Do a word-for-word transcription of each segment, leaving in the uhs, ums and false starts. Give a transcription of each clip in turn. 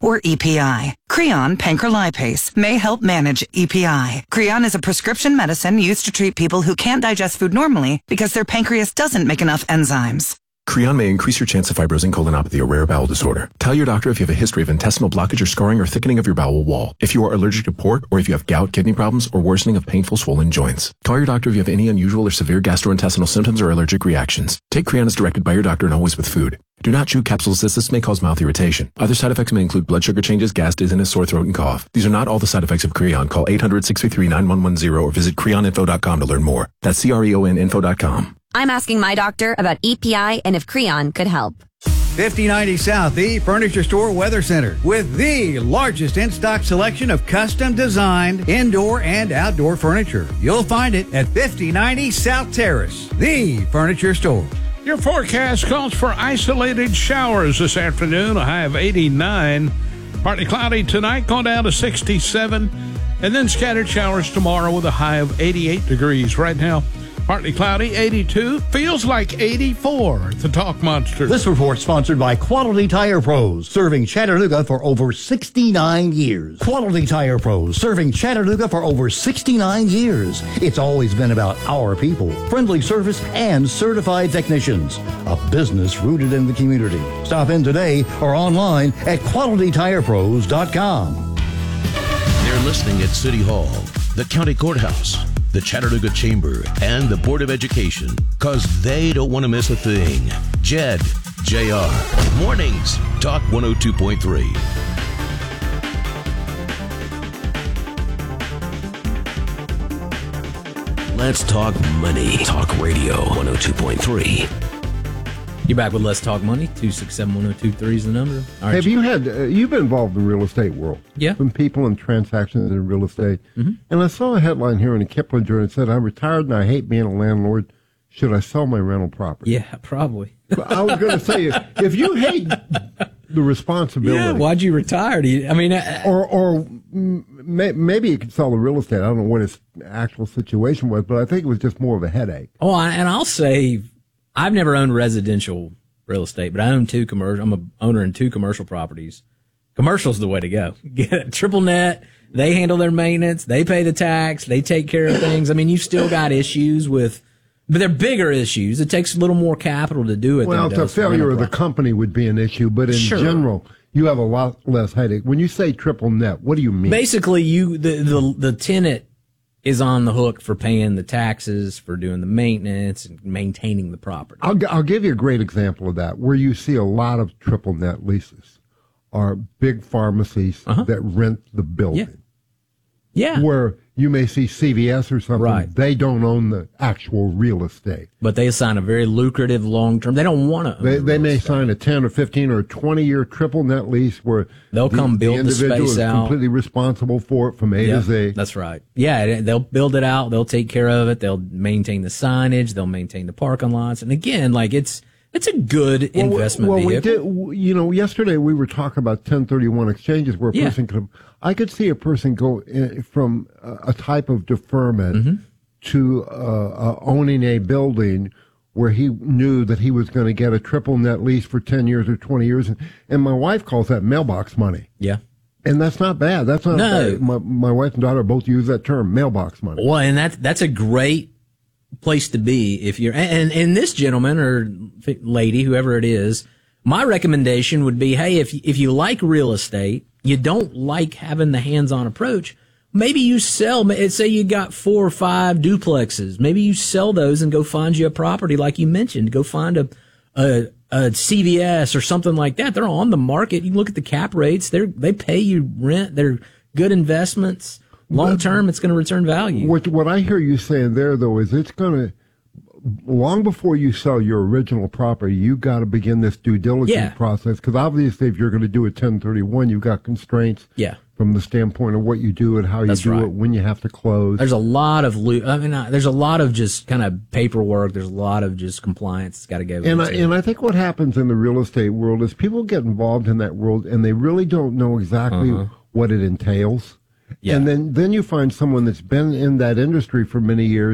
or E P I. Creon pancrelipase may help manage E P I. Creon is a prescription medicine used to treat people who can't digest food normally because their pancreas doesn't make enough enzymes. Creon may increase your chance of fibrosing colonopathy, a rare bowel disorder. Tell your doctor if you have a history of intestinal blockage or scarring or thickening of your bowel wall, if you are allergic to pork, or if you have gout, kidney problems, or worsening of painful swollen joints. Call your doctor if you have any unusual or severe gastrointestinal symptoms or allergic reactions. Take Creon as directed by your doctor and always with food. Do not chew capsules as this may cause mouth irritation. Other side effects may include blood sugar changes, gas, dizziness, sore throat, and cough. These are not all the side effects of Creon. Call eight hundred, six three three, nine one one zero or visit creon info dot com to learn more. That's C R E O N info dot com. I'm asking my doctor about E P I and if Creon could help. fifty ninety South, the Furniture Store Weather Center, with the largest in-stock selection of custom-designed indoor and outdoor furniture. You'll find it at fifty ninety South Terrace, the Furniture Store. Your forecast calls for isolated showers this afternoon, a high of eighty-nine. Partly cloudy tonight, going down to sixty-seven. And then scattered showers tomorrow with a high of eighty-eight degrees. Right now, partly cloudy, eighty-two. Feels like eighty-four at the Talk Monster. This report sponsored by Quality Tire Pros, serving Chattanooga for over sixty-nine years. Quality Tire Pros, serving Chattanooga for over sixty-nine years. It's always been about our people, friendly service, and certified technicians. A business rooted in the community. Stop in today or online at quality tire pros dot com. They're listening at City Hall, the County Courthouse, the Chattanooga Chamber, and the Board of Education, because they don't want to miss a thing. Jed, J R, Mornings, Talk one oh two point three. Let's talk money. Talk Radio one oh two point three. You're back with Let's Talk Money. two six seven, one oh two three is the number. All right, Have you had, uh, you've been involved in the real estate world. Yeah. From people and transactions in real estate. Mm-hmm. And I saw a headline here in the Kiplinger and it said, I'm retired and I hate being a landlord. Should I sell my rental property? Yeah, probably. I was going to say, if you hate the responsibility. Yeah, why'd you retire? Do you, I mean, uh, or, or may, maybe you could sell the real estate. I don't know what his actual situation was, but I think it was just more of a headache. Oh, and I'll say, I've never owned residential real estate, but I own two commercial. I'm a owner in two commercial properties. Commercial's the way to go. Get a triple net. They handle their maintenance. They pay the tax. They take care of things. I mean, you've still got issues with, but they're bigger issues. It takes a little more capital to do it. Well, than it the does for failure of rental the property. company would be an issue, but in Sure. general, you have a lot less headache. When you say triple net, what do you mean? Basically, you the, the the tenant is on the hook for paying the taxes, for doing the maintenance, and maintaining the property. I'll, I'll give you a great example of that. Where you see a lot of triple net leases are big pharmacies Uh-huh. that rent the building. Yeah. Where you may see C V S or something. Right. They don't own the actual real estate. But they assign a very lucrative long term. They don't want to. They, they may sign a ten or fifteen or twenty year triple net lease where They'll the, come build the the individual space is out. completely responsible for it from A Yeah, to Z. that's right. Yeah, they'll build it out. They'll take care of it. They'll maintain the signage. They'll maintain the parking lots. And again, like it's it's a good Well, investment well, we vehicle. did. You know, yesterday we were talking about ten thirty-one exchanges where a Yeah. person could. I could see a person go in, from a, a type of deferment Mm-hmm. to uh, uh, owning a building where he knew that he was going to get a triple net lease for ten years or twenty years, and, and my wife calls that mailbox money. Yeah. And that's not bad. That's not No. bad. My, my wife and daughter both use that term, mailbox money. Well, and that's that's a great place to be if you're. And and this gentleman or lady, whoever it is, my recommendation would be, hey, if if you like real estate, you don't like having the hands-on approach. Maybe you sell. Say you got four or five duplexes. Maybe you sell those and go find you a property like you mentioned. Go find a a, a C V S or something like that. They're on the market. You can look at the cap rates. They they pay you rent. They're good investments. Long term, it's going to return value. What what I hear you saying there, though, is it's going to, long before you sell your original property, you got to begin this due diligence Yeah. process. Because obviously, if you're going to do a ten thirty-one, you've got constraints Yeah. from the standpoint of what you do and how you That's do right. it, when you have to close. There's a lot of lo- I mean, uh, there's a lot of just kind of paperwork. There's a lot of just compliance that's got to go. And into I, it. and I think what happens in the real estate world is people get involved in that world and they really don't know exactly Uh-huh. what it entails. Yeah. And then, then you find someone that's been in that industry for many years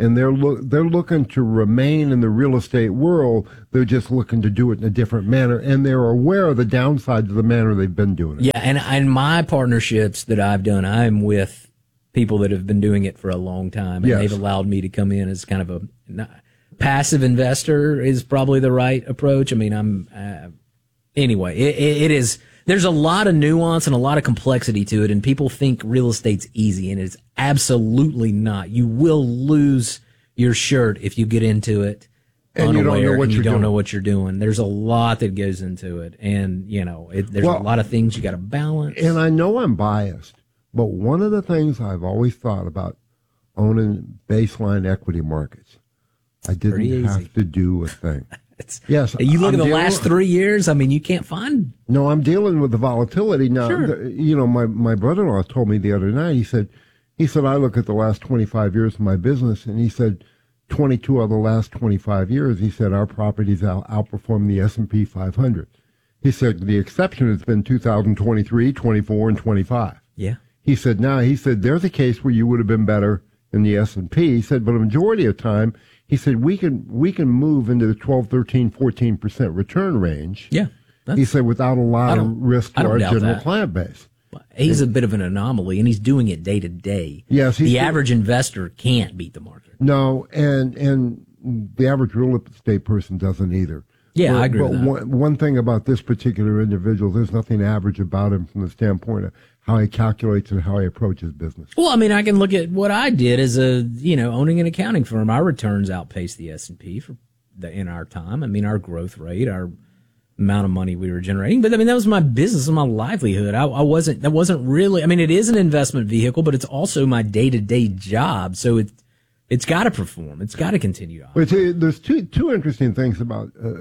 and they're look they're looking to remain in the real estate world. They're just looking to do it in a different manner, and they're aware of the downsides of the manner they've been doing it. Yeah, and and my partnerships that I've done, I'm with people that have been doing it for a long time, and Yes. they've allowed me to come in as kind of a not, passive investor is probably the right approach. I mean, I'm uh, anyway. It, it, it is. There's a lot of nuance and a lot of complexity to it, and people think real estate's easy, and it's absolutely not. You will lose your shirt if you get into it And you unaware don't know what and you you're don't doing. know what you're doing. There's a lot that goes into it, and you know, it, there's Well, a lot of things you got to balance. And I know I'm biased, but one of the things I've always thought about owning baseline equity markets, I Pretty didn't easy. have to do a thing. It's, Yes, you look I'm at the dealing- last three years. I mean, you can't find. No, I'm dealing with the volatility now. Sure. The- you know, my, my brother-in-law told me the other night. He said, he said I look at the last twenty-five years of my business, and he said, twenty-two of the last twenty-five years, he said our properties out, outperform the S and P five hundred. He said the exception has been two thousand twenty-three, twenty-four, and twenty-five. Yeah. He said, now, he said, there's a case where you would have been better in the S and P. He said, but a majority of the time, he said, we can, we can move into the twelve, thirteen, fourteen percent return range. Yeah. He said, without a I lot of don't- risk I to don't our doubt general that. client base. He's a bit of an anomaly, and he's doing it day to day. Yes, he's the do- average investor can't beat the market. No, and and the average real estate person doesn't either. Yeah, but, I agree But with that. one, one thing about this particular individual, there's nothing average about him from the standpoint of how he calculates and how he approaches business. Well, I mean, I can look at what I did as a, you know, owning an accounting firm. Our returns outpaced the S and P for the, in our time. I mean, our growth rate, our amount of money we were generating. But I mean, that was my business and my livelihood. I, I wasn't, that wasn't really, I mean, it is an investment vehicle, but it's also my day to day job. So it, it's got to perform. It's got to continue to But uh, there's two two interesting things about uh,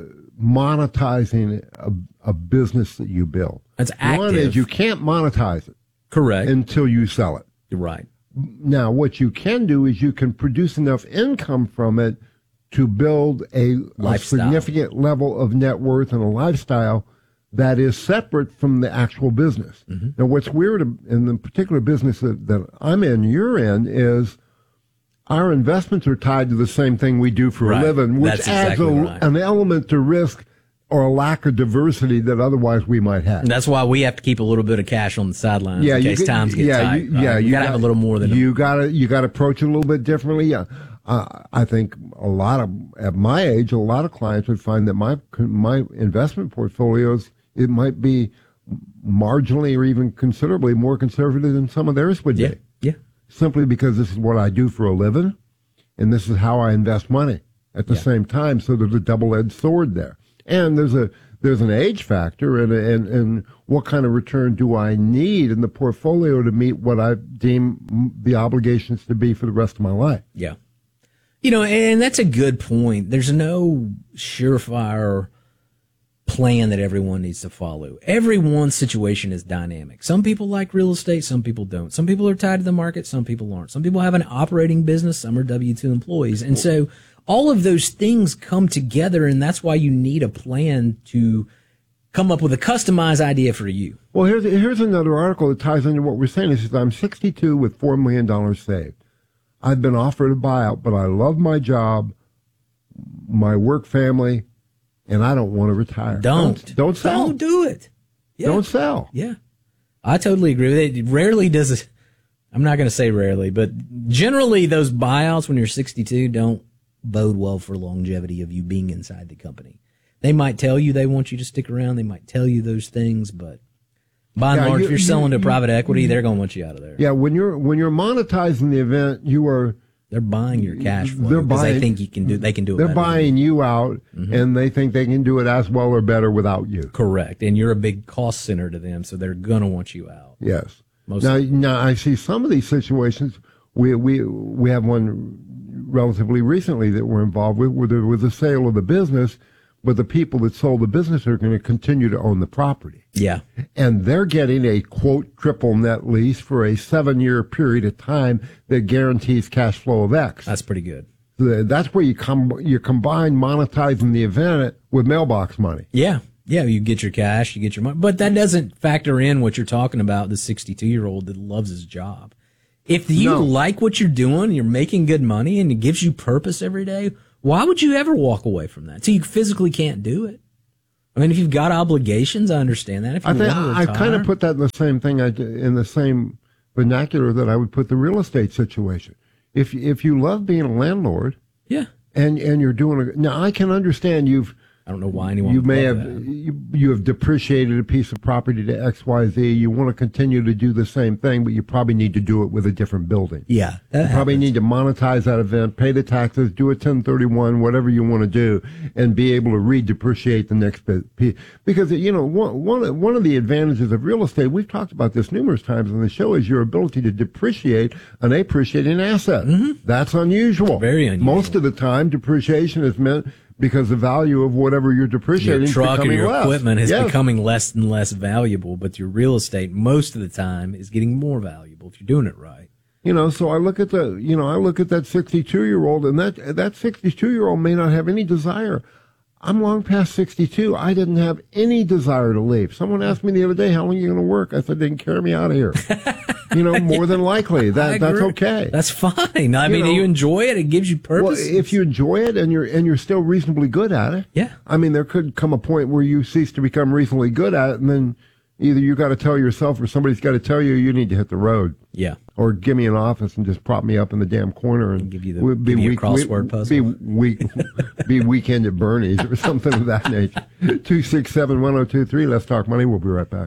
monetizing a, a business that you build. That's One active. is you can't monetize it Correct. until you sell it. You're right. Now, what you can do is you can produce enough income from it to build a, a Lifestyle. significant level of net worth and a lifestyle that is separate from the actual business. Mm-hmm. Now, what's weird in the particular business that, that I'm in, you're in, is our investments are tied to the same thing we do for Right. a living, which That's adds exactly a, right. an element to risk or a lack of diversity that otherwise we might have. And that's why we have to keep a little bit of cash on the sidelines in you case get- times get yeah, tight. You, right? Yeah, you, gotta have a little more than you gotta you gotta approach it a little bit differently. Yeah, uh, I think a lot of at my age, a lot of clients would find that my my investment portfolios it might be marginally or even considerably more conservative than some of theirs would yeah, be. yeah. Simply because this is what I do for a living, and this is how I invest money at the Yeah. same time. So there's a double-edged sword there, and there's a there's an age factor, and and and what kind of return do I need in the portfolio to meet what I deem the obligations to be for the rest of my life? Yeah. You know, and that's a good point. There's no surefire plan that everyone needs to follow. Everyone's situation is dynamic. Some people like real estate, some people don't. Some people are tied to the market, some people aren't. Some people have an operating business, some are W two employees. And so all of those things come together, and that's why you need a plan to come up with a customized idea for you. Well, here's here's another article that ties into what we're saying. It says, I'm sixty-two with four million dollars saved. I've been offered a buyout, but I love my job, my work family, and I don't want to retire. Don't. Don't, don't sell. Don't do it. Yeah. Don't sell. Yeah. I totally agree with it. Rarely does it. I'm not going to say rarely, but generally those buyouts when you're sixty-two don't bode well for longevity of you being inside the company. They might tell you they want you to stick around. They might tell you those things, but by and Yeah, large, you- if you're selling you- to private equity, they're going to want you out of there. Yeah, when you're when you're monetizing the event, you are They're buying your cash flow They're because they buying- think you can do. They can do it. they're better than buying you out, Mm-hmm. and they think they can do it as well or better without you. Correct, and you're a big cost center to them, so they're going to want you out. Yes. Most now, now I see some of these situations. We we we have one relatively recently that we're involved with, where there was a sale of the business, but the people that sold the business are going to continue to own the property. Yeah. And they're getting a, quote, triple net lease for a seven-year period of time that guarantees cash flow of X. That's pretty good. The- That's where you com- you combine monetizing the event with mailbox money. Yeah. Yeah, you get your cash, you get your money. But that doesn't factor in what you're talking about, the sixty-two-year-old that loves his job. If you No. like what you're doing, you're making good money, and it gives you purpose every day, why would you ever walk away from that? So you physically can't do it. I mean, if you've got obligations, I understand that. If you I think want to I retire, kind of put that in the same thing, I, in the same vernacular that I would put the real estate situation. If if you love being a landlord, yeah, and and you're doing a, now, I can understand you've. I don't know why anyone. You would may love have that. you, you have depreciated a piece of property to X Y Z. You want to continue to do the same thing, but you probably need to do it with a different building. Yeah, you probably need to monetize that event, pay the taxes, do a ten thirty-one, whatever you want to do, and be able to re-depreciate the next bit. Because, you know, one, one, one of the advantages of real estate, we've talked about this numerous times on the show, is your ability to depreciate an appreciating asset. Mm-hmm. That's unusual. Very unusual. Most of the time, depreciation is meant because the value of whatever you're depreciating Your is truck or becoming your less. equipment is Yes. becoming less and less valuable, but your real estate most of the time is getting more valuable if you're doing it right. You know, so I look at the, you know, I look at that sixty-two year old, and that that sixty-two year old may not have any desire. I'm long past sixty-two. I didn't have any desire to leave. Someone asked me the other day, "How long are you going to work?" I said, "They can carry me out of here." You know, more than likely, I that that's agree. okay. That's fine. I You mean, know, you enjoy it; it gives you Well, purpose. if you enjoy it and you're and you're still reasonably good at it, yeah. I mean, there could come a point where you cease to become reasonably good at it, and then either you got to tell yourself or somebody's got to tell you you need to hit the road. Yeah. Or give me an office and just prop me up in the damn corner and give you the we- give you a crossword puzzle. Be week, be weekend at Bernie's or something of that nature. Two six seven one zero two three. Let's talk money. We'll be right back.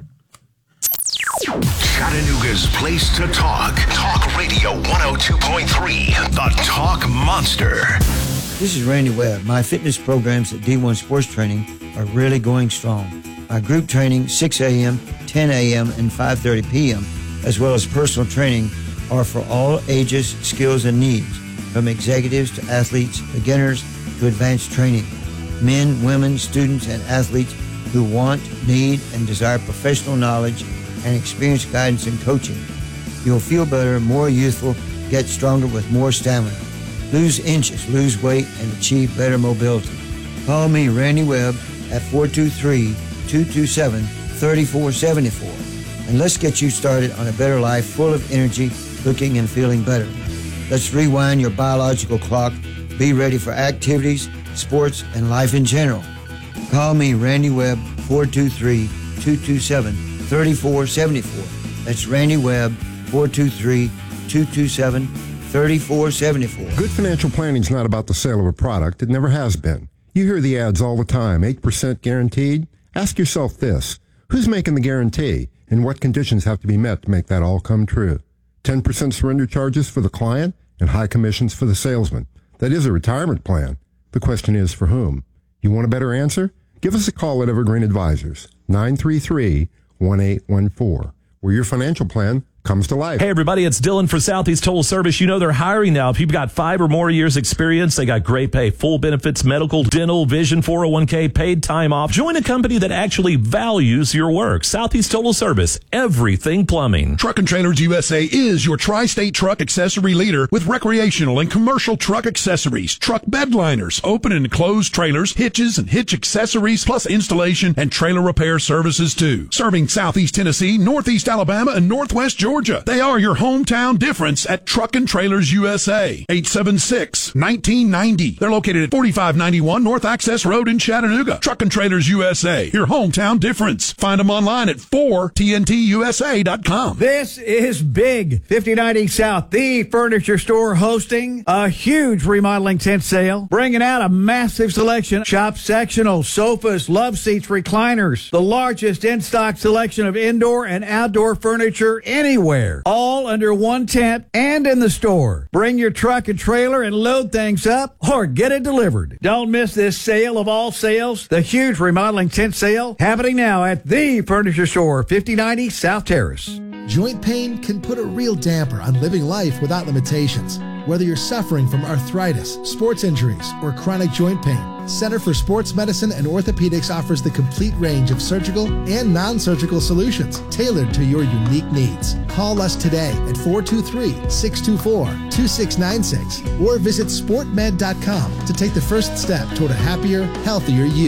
Chattanooga's place to talk. Talk Radio one oh two point three. The Talk Monster. This is Randy Webb. My fitness programs at D one Sports Training are really going strong. My group training, six a.m., ten a.m., and five thirty p.m., as well as personal training, are for all ages, skills, and needs, from executives to athletes, beginners to advanced training. Men, women, students, and athletes who want, need, and desire professional knowledge and experienced guidance and coaching. You'll feel better, more youthful, get stronger with more stamina. Lose inches, lose weight, and achieve better mobility. Call me, Randy Webb, at four two three, two two seven, three four seven four. And let's get you started on a better life full of energy, looking and feeling better. Let's rewind your biological clock. Be ready for activities, sports, and life in general. Call me, Randy Webb, four two three, two two seven, three four seven four. That's Randy Webb, four two three, two two seven, three four seven four. Good financial planning is not about the sale of a product. It never has been. You hear the ads all the time, eight percent guaranteed. Ask yourself this, who's making the guarantee and what conditions have to be met to make that all come true? ten percent surrender charges for the client and high commissions for the salesman. That is a retirement plan. The question is for whom? You want a better answer? Give us a call at Evergreen Advisors, nine three three, one eight one four, where your financial plan comes to life. Hey, everybody, it's Dylan for Southeast Total Service. You know they're hiring now. If you've got five or more years experience, they got great pay, full benefits, medical, dental, vision, four oh one k, paid time off. Join a company that actually values your work. Southeast Total Service, everything plumbing. Truck and Trailers U S A is your tri-state truck accessory leader with recreational and commercial truck accessories, truck bed liners, open and closed trailers, hitches and hitch accessories, plus installation and trailer repair services too. Serving Southeast Tennessee, Northeast Alabama, and Northwest Georgia. Georgia. They are your hometown difference at Truck and Trailers U S A. eight seven six, nineteen ninety. They're located at forty-five ninety-one North Access Road in Chattanooga. Truck and Trailers U S A, your hometown difference. Find them online at four T N T U S A dot com. This is big. fifty ninety South, the furniture store, hosting a huge remodeling tent sale, bringing out a massive selection. Shop sectional, sofas, love seats, recliners, the largest in-stock selection of indoor and outdoor furniture anywhere. All under one tent and in the store. Bring your truck and trailer and load things up or get it delivered. Don't miss this sale of all sales, the huge remodeling tent sale happening now at the furniture store, fifty ninety South Terrace. Joint pain can put a real damper on living life without limitations. Whether you're suffering from arthritis, sports injuries, or chronic joint pain, Center for Sports Medicine and Orthopedics offers the complete range of surgical and non-surgical solutions tailored to your unique needs. Call us today at four two three, six two four, two six nine six or visit sport med dot com to take the first step toward a happier, healthier you.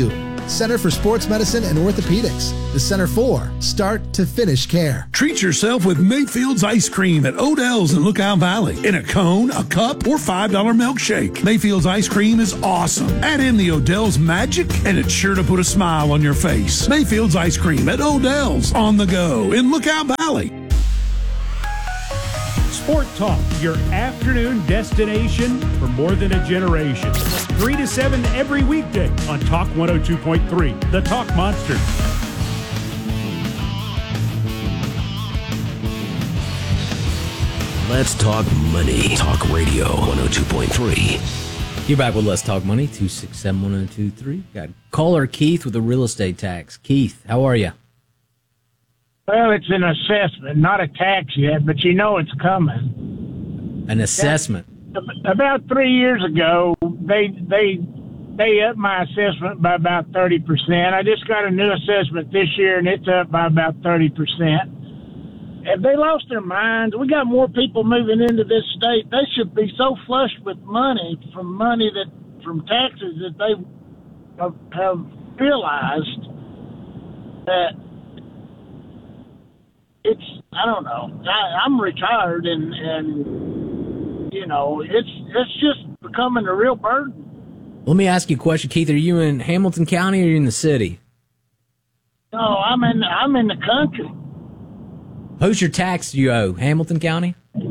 Center for Sports Medicine and Orthopedics. The Center for start to finish care. Treat yourself with Mayfield's Ice Cream at Odell's in Lookout Valley. In a cone, a cup, or five dollar milkshake. Mayfield's Ice Cream is awesome. Add in the Odell's magic, and it's sure to put a smile on your face. Mayfield's Ice Cream at Odell's on the go in Lookout Valley. Sport Talk, your afternoon destination for more than a generation. three to seven every weekday on Talk one oh two point three, the Talk Monster. Let's talk money. Talk Radio one oh two point three. You're back with Let's Talk Money, two six seven, one oh two three. Got caller Keith with the real estate tax. Keith, how are you? Well, it's an assessment, not a tax yet, but you know it's coming. An assessment? About three years ago, they they they upped my assessment by about thirty percent. I just got a new assessment this year, and it's up by about thirty percent. Have they lost their minds? We got more people moving into this state. They should be so flushed with money from money that from taxes that they have, have realized that it's, I don't know. I, I'm retired, and, and you know, it's it's just becoming a real burden. Let me ask you a question, Keith. Are you in Hamilton County or are you in the city? No, I'm in I'm in the country. Who's your tax you owe? Hamilton County?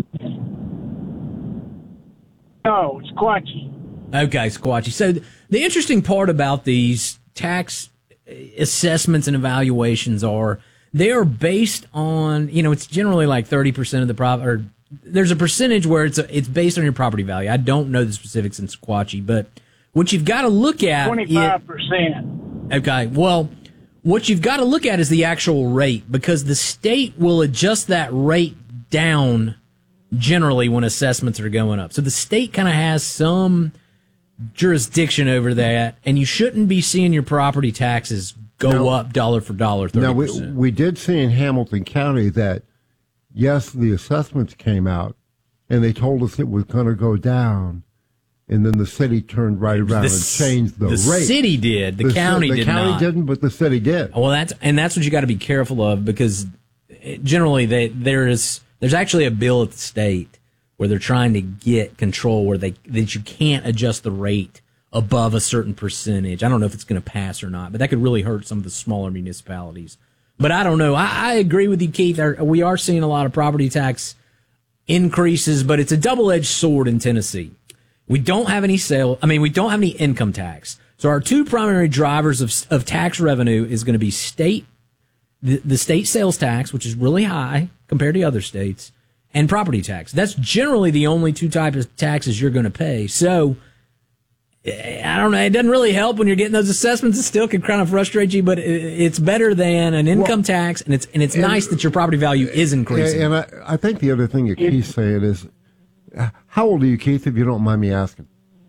No, it's Squatchy. Okay, Squatchy. So the interesting part about these tax assessments and evaluations are they are based on, you know, it's generally like thirty percent of the prop, or there's a percentage where it's a, it's based on your property value. I don't know the specifics in Squatchy, but what you've got to look at twenty-five percent. Okay, well, what you've got to look at is the actual rate, because the state will adjust that rate down generally when assessments are going up. So the state kind of has some jurisdiction over that, and you shouldn't be seeing your property taxes go now, up dollar for dollar, thirty percent. Now, we, we did see in Hamilton County that, yes, the assessments came out, and they told us it was going to go down, and then the city turned right around the, and changed the, the rate. The city did. The, the county the did county not. didn't, but the city did. Well, that's and that's what you got to be careful of, because it, generally they, there is there's actually a bill at the state where they're trying to get control where they that you can't adjust the rate above a certain percentage. I don't know if it's going to pass or not, but that could really hurt some of the smaller municipalities. But I don't know. I, I agree with you, Keith. We are seeing a lot of property tax increases, but it's a double-edged sword in Tennessee. We don't have any sale. I mean, we don't have any income tax. So our two primary drivers of of tax revenue is going to be state, the, the state sales tax, which is really high compared to other states, and property tax. That's generally the only two types of taxes you're going to pay. So I don't know. It doesn't really help when you're getting those assessments. It still can kind of frustrate you, but it's better than an income well, tax, and it's and it's and, nice that your property value is increasing. And I, I think the other thing that Keith's saying is, how old are you, Keith, if you don't mind me asking?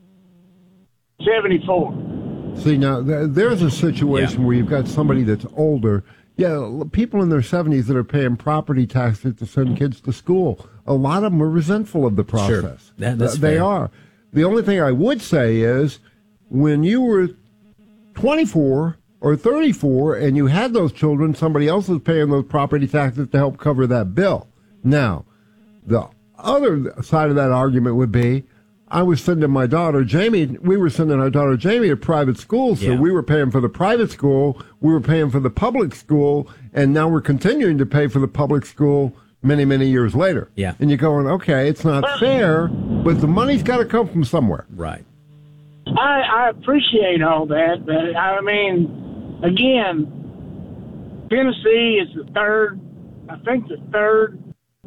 seventy-four. See, now, there's a situation yeah. where you've got somebody that's older. Yeah, people in their seventies that are paying property taxes to send kids to school. A lot of them are resentful of the process. Sure. That, that's they fair. are. The only thing I would say is, when you were twenty-four or thirty-four and you had those children, somebody else was paying those property taxes to help cover that bill. Now, the other side of that argument would be, I was sending my daughter Jamie, we were sending our daughter Jamie to private school, so yeah. we were paying for the private school, we were paying for the public school, and now we're continuing to pay for the public school many, many years later. Yeah. And you're going, okay, it's not fair, but the money's got to come from somewhere. Right. I, I appreciate all that, but I mean, again, Tennessee is the third, I think the third,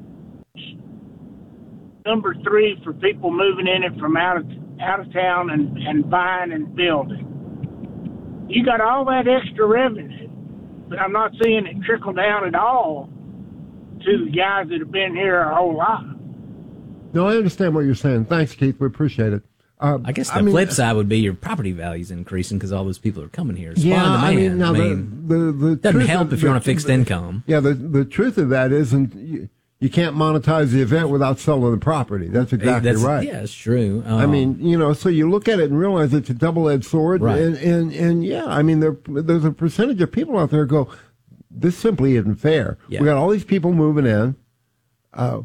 number three for people moving in it from out of out of town and, and buying and building. You got all that extra revenue, but I'm not seeing it trickle down at all to the guys that have been here a whole lot. No, I understand what you're saying. Thanks, Keith. We appreciate it. Uh, I guess the I mean, flip side would be your property value's increasing because all those people are coming here. It's yeah, I mean, now I mean the, the, the doesn't help of, if you're on a the, fixed the, income. Yeah, the the truth of that isn't you, you can't monetize the event without selling the property. That's exactly That's, right. Yeah, it's true. Um, I mean, you know, so you look at it and realize it's a double-edged sword. Right. And, and, and yeah, I mean, there, there's a percentage of people out there who go, this simply isn't fair. Yeah. We got all these people moving in. Uh,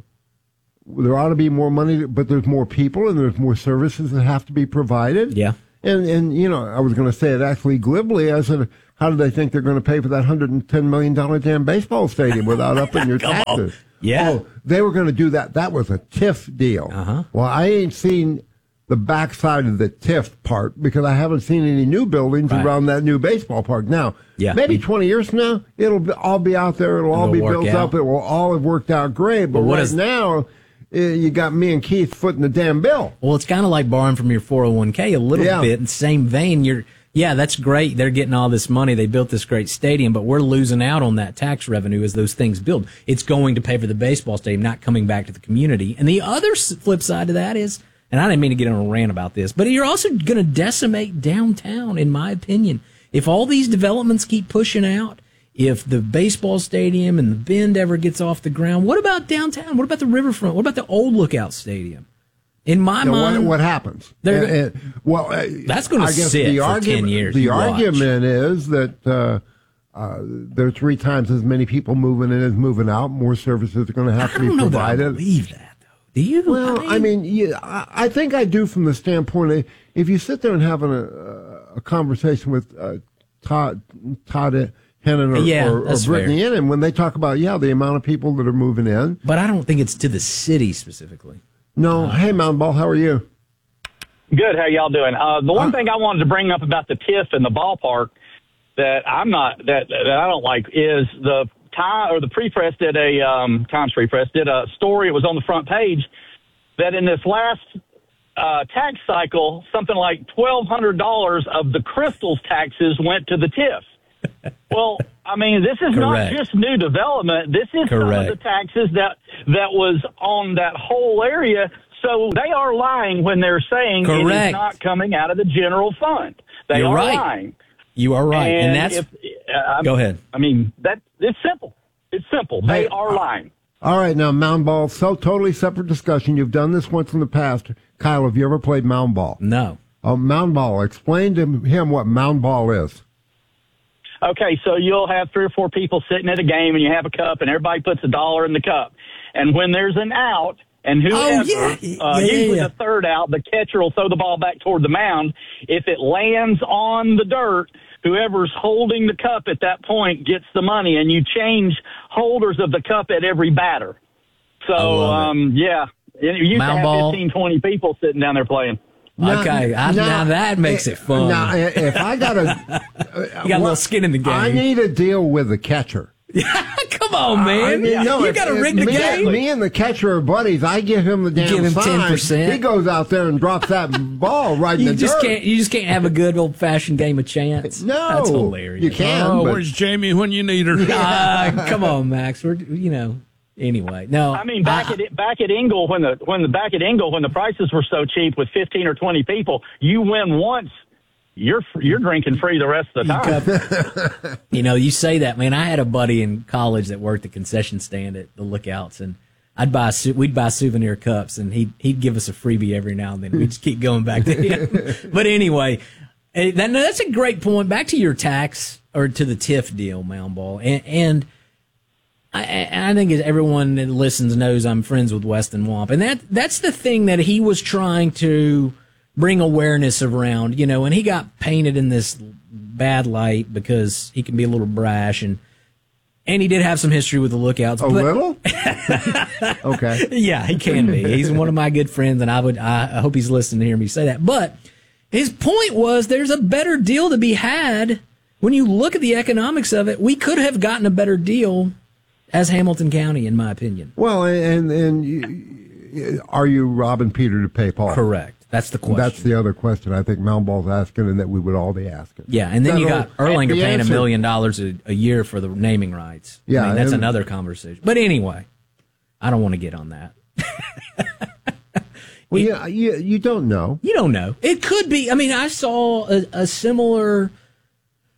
there ought to be more money, but there's more people and there's more services that have to be provided. Yeah. And, and you know, I was going to say it actually glibly. I said, how do they think they're going to pay for that one hundred ten million dollars damn baseball stadium without upping your taxes? On. Yeah. Oh, they were going to do that. That was a T I F deal. Uh-huh. Well, I ain't seen the backside of the T I F part because I haven't seen any new buildings Right. around that new baseball park. Now, Yeah. maybe twenty years from now, it'll be, all be out there. It'll, all It'll be work built out. up. It will all have worked out great. But Well, what right is- now, uh, you got me and Keith footing the damn bill. Well, it's kind of like borrowing from your four oh one k a little Yeah. bit. In the same vein, you're, yeah, that's great. They're getting all this money. They built this great stadium, but we're losing out on that tax revenue as those things build. It's going to pay for the baseball stadium, not coming back to the community. And the other s- flip side of that is, and I didn't mean to get on a rant about this, but you're also going to decimate downtown, in my opinion. If all these developments keep pushing out, if the baseball stadium and the Bend ever gets off the ground, what about downtown? What about the riverfront? What about the old Lookout Stadium? In my Now, mind, what, what happens? they're- Uh, uh, well, uh, That's gonna I guess sit the for argument, ten years. The You watch. argument is that uh, uh, there are three times as many people moving in as moving out. More services are going to have to I be don't know that I provided. believe that, though. Do you? Well, I mean, yeah, I, I think I do from the standpoint of if you sit there and have a, a conversation with uh, Todd, Todd Hennon or, Yeah, or, or that's Brittany fair. Inman, when they talk about, yeah, the amount of people that are moving in. But I don't think it's to the city specifically. No. Hey, Mountain Ball, how are you? Good. How y'all doing? Uh, the one thing I wanted to bring up about the T I F and the ballpark that I'm not that that I don't like is the time or the Free Press did a um, Times Free Press did a story. It was on the front page that in this last uh, tax cycle, something like twelve hundred dollars of the Crystals taxes went to the T I F. Well, I mean, this is Correct. not just new development. This is some Correct. of the taxes that that was on that whole area. So they are lying when they're saying it is Correct. not coming out of the general fund. They You're are right. lying. You are right, and, that's. if, uh, Go ahead. I mean, that it's simple. It's simple. They Hey, are lying. All right, now, Mound Ball, so totally separate discussion. You've done this once in the past. Kyle, have you ever played Mound Ball? No. Oh, Mound Ball. Explain to him what Mound Ball is. Okay, so you'll have three or four people sitting at a game, and you have a cup, and everybody puts a dollar in the cup. And when there's an out, and whoever, Oh, yeah. uh, Yeah, yeah, usually yeah. the third out, the catcher will throw the ball back toward the mound. If it lands on the dirt, whoever's holding the cup at that point gets the money, and you change holders of the cup at every batter. So, um, yeah, you used Mound to have ball. fifteen, twenty people sitting down there playing. Okay, I, now, that makes it fun. Now, if I got a, you got a little skin in the game. I need a deal with the catcher. Come on, man. I mean, no, you if- got to if rig the me, game. Me and the catcher are buddies. I give him the damn Give him sign. ten percent. He goes out there and drops that ball right in You the just dirt. can't. You just can't have a good old fashioned game of chance. No, That's hilarious. you can. Oh, but- where's Jamie when you need her? Ah, come on, Max. We're you know. Anyway, no. I mean, back at back at Ingle when the when the back at Ingle when the prices were so cheap with fifteen or twenty people, you win once, you're you're drinking free the rest of the time. You know, you say that, man. I had a buddy in college that worked the concession stand at the Lookouts, and I'd buy sou- we'd buy souvenir cups, and he'd he'd give us a freebie every now and then. We'd just keep going back to him. But anyway, eh, that, no, that's a great point. Back to your tax or to the T I F deal, Mound Ball, and. and I, I think as everyone that listens knows I'm friends with Weston Wamp, and that that's the thing that he was trying to bring awareness around, you know, and he got painted in this bad light because he can be a little brash, and and he did have some history with the Lookouts. A but, little? Okay. Yeah, he can be. He's one of my good friends, and I would I, I hope he's listening to hear me say that. But his point was there's a better deal to be had. When you look at the economics of it, we could have gotten a better deal as Hamilton County, in my opinion. Well, and and you, are you robbing Peter to pay Paul? Correct. That's the question. That's the other question I think Mound Ball's asking, and that we would all be asking. Yeah, and then you got That'll- Erlanger the paying a answer- million dollars a, a year for the naming rights. Yeah, I mean, that's and- another conversation. But anyway, I don't want to get on that. Well, yeah, you you don't know. You don't know. It could be. I mean, I saw a, a similar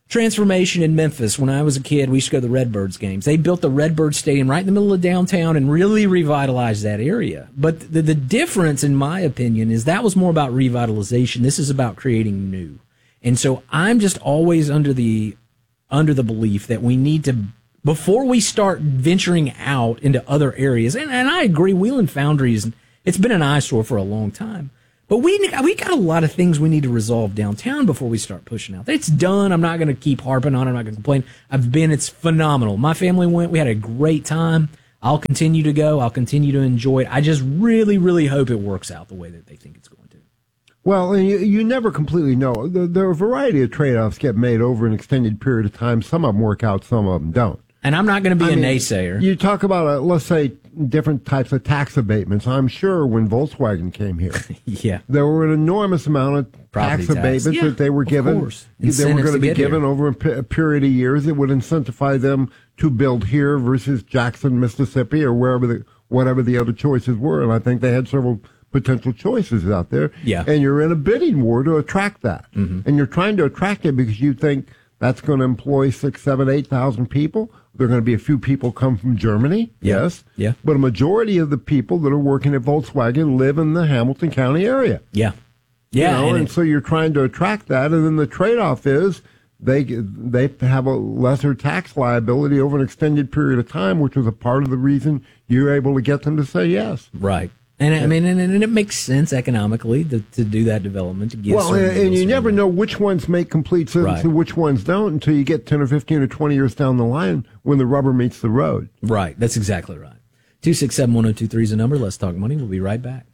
transformation in Memphis. When I was a kid, we used to go to the Redbirds games. They built the Redbird Stadium right in the middle of downtown and really revitalized that area. But the, the difference, in my opinion, is that was more about revitalization. This is about creating new. And so I'm just always under the under the belief that we need to, before we start venturing out into other areas, and, and I agree, Wheeling Foundry is, it's been an eyesore for a long time. But we we got a lot of things we need to resolve downtown before we start pushing out. It's done. I'm not going to keep harping on it. I'm not going to complain. I've been. It's phenomenal. My family went. We had a great time. I'll continue to go. I'll continue to enjoy it. I just really, really hope it works out the way that they think it's going to. Well, and you, you never completely know. There, there are a variety of trade-offs get made over an extended period of time. Some of them work out. Some of them don't. And I'm not going to be I a mean, naysayer. You talk about, uh, let's say, different types of tax abatements. I'm sure when Volkswagen came here, yeah, there were an enormous amount of Property tax tax. abatements Yeah, that they were of given. course. They were Incentives going to to be get given here. over a, pe- a period of years that would incentivize them to build here versus Jackson, Mississippi, or wherever the whatever the other choices were. And I think they had several potential choices out there. Yeah. And you're in a bidding war to attract that. Mm-hmm. And you're trying to attract it because you think that's going to employ six, seven, eight thousand people. There are going to be a few people come from Germany, Yeah. yes. Yeah. But a majority of the people that are working at Volkswagen live in the Hamilton County area. Yeah. Yeah. You know, and and it- so you're trying to attract that, and then the trade-off is they they have a lesser tax liability over an extended period of time, which was a part of the reason you're able to get them to say yes. Right. And I mean, and, and it makes sense economically to, to do that development. To give Well, certain and, and deals you to never know which ones make complete sense Right. and which ones don't until you get ten or fifteen or twenty years down the line when the rubber meets the road. Right. That's exactly right. two six seven, one oh two three is the number. Let's talk money. We'll be right back.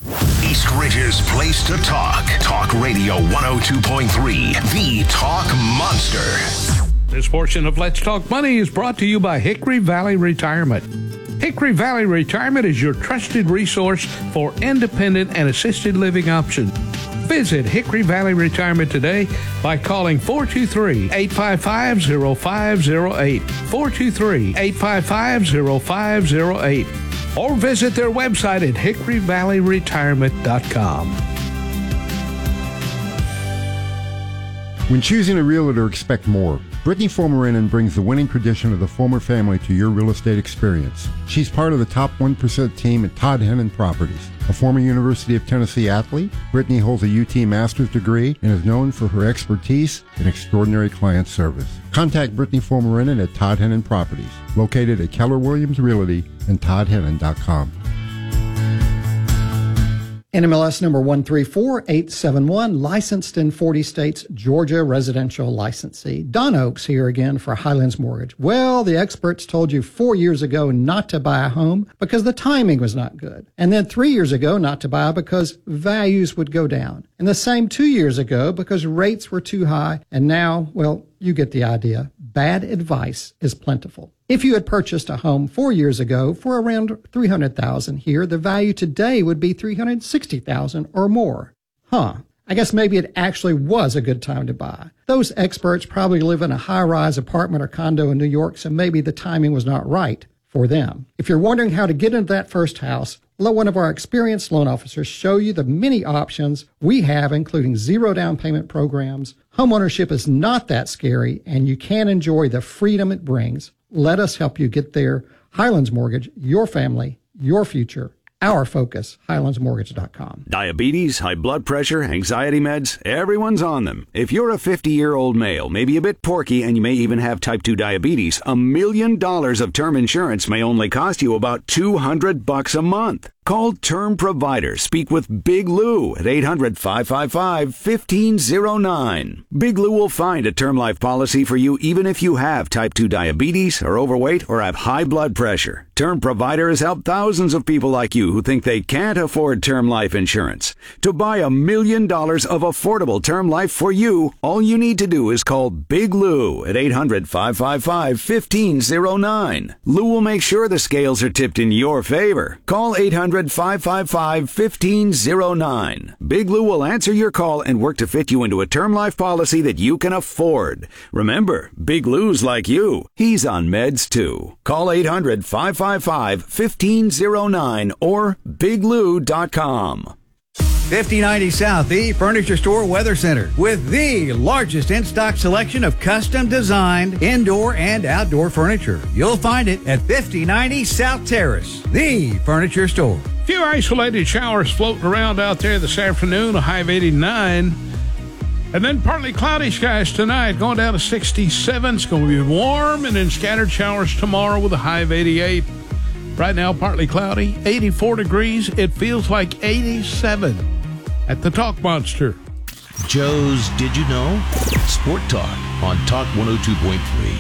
East Ridge's place to talk. Talk Radio one oh two point three, the Talk Monster. This portion of Let's Talk Money is brought to you by Hickory Valley Retirement. Hickory Valley Retirement is your trusted resource for independent and assisted living options. Visit Hickory Valley Retirement today by calling four two three, eight five five, zero five zero eight, four two three, eight five five, zero five zero eight, or visit their website at hickory valley retirement dot com. When choosing a realtor, expect more. Brittany Fomerinen brings the winning tradition of the Fomer family to your real estate experience. She's part of the top one percent team at Todd Hennon Properties. A former University of Tennessee athlete, Brittany holds a U T master's degree and is known for her expertise and extraordinary client service. Contact Brittany Fomerinen at Todd Hennon Properties, located at Keller Williams Realty and todd hennon dot com. N M L S number one three four eight seven one, licensed in forty states, Georgia residential licensee. Don Oaks here again for Highlands Mortgage. Well, the experts told you four years ago not to buy a home because the timing was not good. And then three years ago not to buy because values would go down. And the same two years ago because rates were too high. And now, well, you get the idea. Bad advice is plentiful. If you had purchased a home four years ago for around three hundred thousand dollars here, the value today would be three hundred sixty thousand dollars or more. Huh. I guess maybe it actually was a good time to buy. Those experts probably live in a high-rise apartment or condo in New York, so maybe the timing was not right for them. If you're wondering how to get into that first house, let one of our experienced loan officers show you the many options we have, including zero down payment programs. Homeownership is not that scary, and you can enjoy the freedom it brings. Let us help you get there. Highlands Mortgage, your family, your future, our focus, highlands mortgage dot com. Diabetes, high blood pressure, anxiety meds, everyone's on them. If you're a fifty-year-old male, maybe a bit porky, and you may even have type two diabetes, a million dollars of term insurance may only cost you about two hundred bucks a month. Call Term Provider. Speak with Big Lou at eight hundred, five five five, one five zero nine. Big Lou will find a term life policy for you even if you have type two diabetes, are overweight, or have high blood pressure. Term Provider has helped thousands of people like you who think they can't afford term life insurance. To buy a million dollars of affordable term life for you, all you need to do is call Big Lou at eight hundred, five five five, one five zero nine. Lou will make sure the scales are tipped in your favor. Call eight hundred, five five five, one five zero nine. Big Lou will answer your call and work to fit you into a term life policy that you can afford. Remember, Big Lou's like you. He's on meds too. Call eight hundred, five five five, one five zero nine or big lou dot com. fifty ninety South, the Furniture Store Weather Center, with the largest in-stock selection of custom-designed indoor and outdoor furniture. You'll find it at fifty ninety South Terrace, the Furniture Store. Few isolated showers floating around out there this afternoon, a high of eighty-nine. And then partly cloudy skies tonight, going down to sixty-seven. It's going to be warm, and then scattered showers tomorrow with a high of eighty-eight. Right now, partly cloudy, eighty-four degrees. It feels like eighty-seven at the Talk Monster. Joe's Did You Know? Sport Talk on Talk one oh two point three.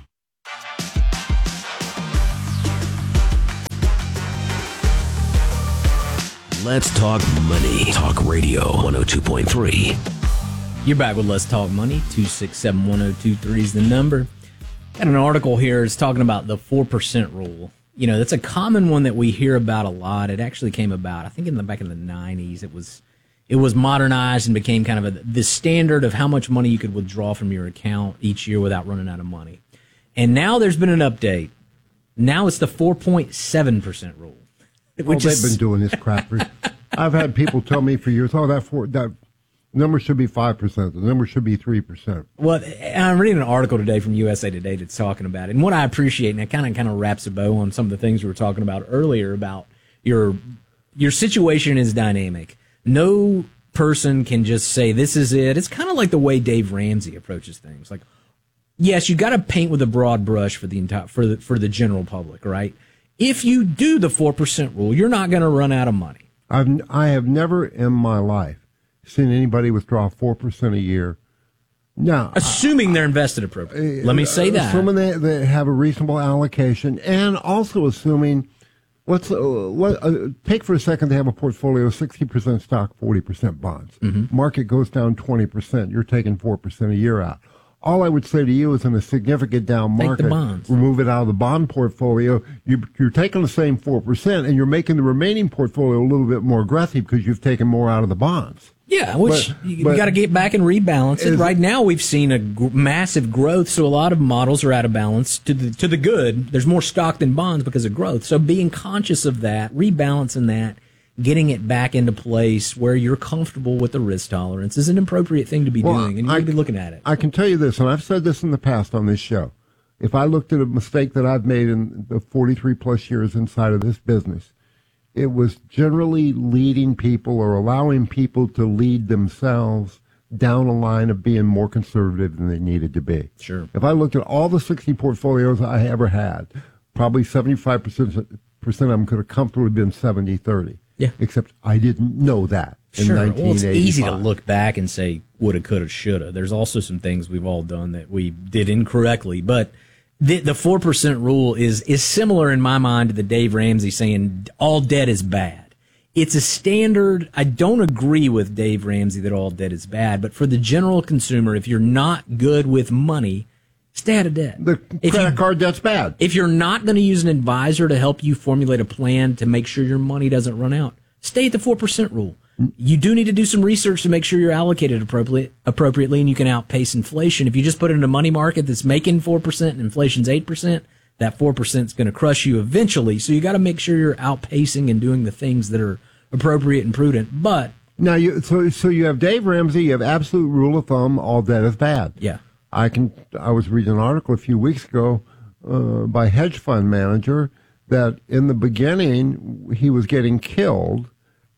Let's talk money. Talk Radio one oh two point three. You're back with Let's Talk Money. two six seven, one oh two three is the number. Got an article here. It's talking about the four percent rule. You know, that's a common one that we hear about a lot. It actually came about, I think, in the back in the nineties. It was it was modernized and became kind of a, the standard of how much money you could withdraw from your account each year without running out of money. And now there's been an update. Now it's the four point seven percent rule. Well, they've been doing this crap. For, I've had people tell me for years, oh, that four, that number should be five percent. The number should be three percent. Well, I'm reading an article today from U S A Today that's talking about it. And what I appreciate, and it kind of kind of wraps a bow on some of the things we were talking about earlier about your your situation is dynamic. No person can just say, this is it. It's kind of like the way Dave Ramsey approaches things. Like, yes, you got to paint with a broad brush for the entire for the for the general public, right? If you do the four percent rule, you're not going to run out of money. I've, I have never in my life seen anybody withdraw four percent a year. Now, assuming they're invested appropriately. Let me say that. Assuming they, they have a reasonable allocation, and also assuming, let's uh, let, uh, take for a second they have a portfolio of sixty percent stock, forty percent bonds. Mm-hmm. Market goes down twenty percent. You're taking four percent a year out. All I would say to you is in a significant down market, take the bonds. Remove it out of the bond portfolio. You, you're taking the same four percent, and you're making the remaining portfolio a little bit more aggressive because you've taken more out of the bonds. Yeah, which but, you, but you got to get back and rebalance it. Right now, we've seen a g- massive growth, so a lot of models are out of balance to the to the good. There's more stock than bonds because of growth. So being conscious of that, rebalancing that, getting it back into place where you're comfortable with the risk tolerance is an appropriate thing to be well, doing, and you I, need to be looking at it. I can tell you this, and I've said this in the past on this show. If I looked at a mistake that I've made in the forty-three plus years inside of this business, it was generally leading people or allowing people to lead themselves down a line of being more conservative than they needed to be. Sure. If I looked at all the sixty portfolios I ever had, probably seventy-five percent of them could have comfortably been seventy thirty. Yeah. Except I didn't know that in Sure. nineteen eighty-five. Well, it's easy to look back and say woulda, coulda, shoulda. There's also some things we've all done that we did incorrectly, but the the four percent rule is is similar in my mind to the Dave Ramsey saying all debt is bad. It's a standard. I don't agree with Dave Ramsey that all debt is bad, but for the general consumer, if you're not good with money, stay out of debt. The if credit you, card debt's bad. If you're not going to use an advisor to help you formulate a plan to make sure your money doesn't run out, stay at the four percent rule. You do need to do some research to make sure you're allocated appropriately, appropriately and you can outpace inflation. If you just put it in a money market that's making four percent and inflation's eight percent, that four percent is going to crush you eventually. So you got to make sure you're outpacing and doing the things that are appropriate and prudent. But now, you so so you have Dave Ramsey, you have absolute rule of thumb, all debt is bad. Yeah. I can. I was reading an article a few weeks ago uh, by a hedge fund manager that in the beginning he was getting killed,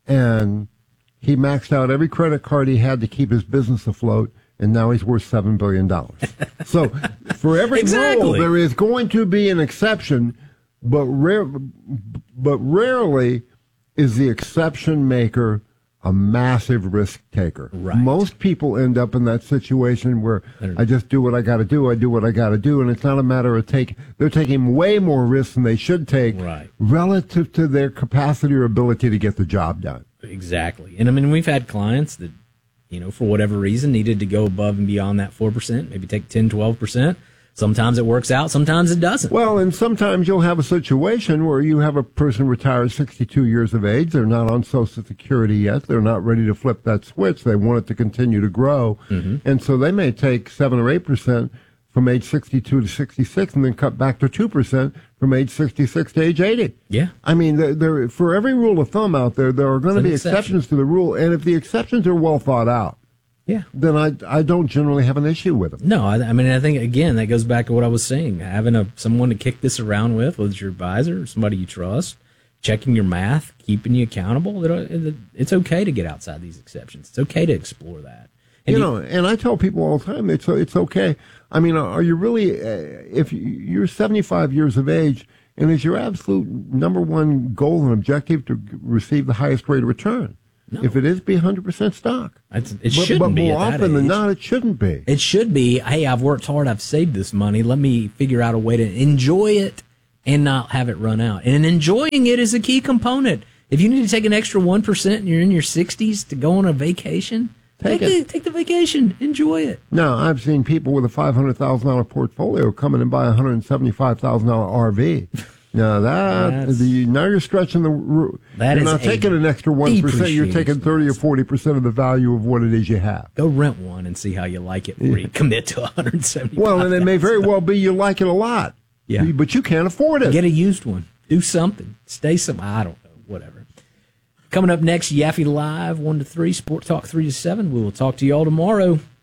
and he maxed out every credit card he had to keep his business afloat, and now he's worth seven billion dollars. So for every exactly. rule, there is going to be an exception, but rare, but rarely is the exception maker a massive risk taker. Right. Most people end up in that situation where I just do what I got to do, I do what I got to do, and it's not a matter of take. They're taking way more risks than they should take right. relative to their capacity or ability to get the job done. Exactly. And I mean, we've had clients that, you know, for whatever reason needed to go above and beyond that four percent, maybe take ten, twelve percent. Sometimes it works out, sometimes it doesn't. Well, and sometimes you'll have a situation where you have a person retired sixty-two years of age. They're not on Social Security yet. They're not ready to flip that switch. They want it to continue to grow. Mm-hmm. And so they may take seven or eight percent from age sixty-two to sixty-six, and then cut back to two percent from age sixty-six to age eighty. Yeah. I mean, there, there, for every rule of thumb out there, there are going to be exception. exceptions to the rule, and if the exceptions are well thought out, yeah, then I, I don't generally have an issue with them. No, I, I mean, I think, again, that goes back to what I was saying. Having a someone to kick this around with, whether it's your advisor or somebody you trust, checking your math, keeping you accountable, it, it's okay to get outside these exceptions. It's okay to explore that. And you you, know, and I tell people all the time, it's it's okay. I mean, are you really, uh, if you're seventy-five years of age, and is your absolute number one goal and objective to receive the highest rate of return? No. If it is, be one hundred percent stock. It's, it but, shouldn't but be. more at that often than age. not, it shouldn't be. It should be, hey, I've worked hard, I've saved this money, let me figure out a way to enjoy it and not have it run out. And enjoying it is a key component. If you need to take an extra one percent and you're in your sixties to go on a vacation, take, take, the, take the vacation, enjoy it. Now, I've seen people with a five hundred thousand dollars portfolio come in and buy a one hundred seventy-five thousand dollars R V. Now that the now you're stretching the. That you're is not taking an extra one percent. You're taking depreciation. thirty or forty percent of the value of what it is you have. Go rent one and see how you like it before you commit to one hundred seventy. Well, and it may very well be you like it a lot. Yeah, but you can't afford it. Get a used one. Do something. Stay some. I don't know. Whatever. Coming up next, Yaffe Live one to three, Sport Talk three to seven. We will talk to you all tomorrow.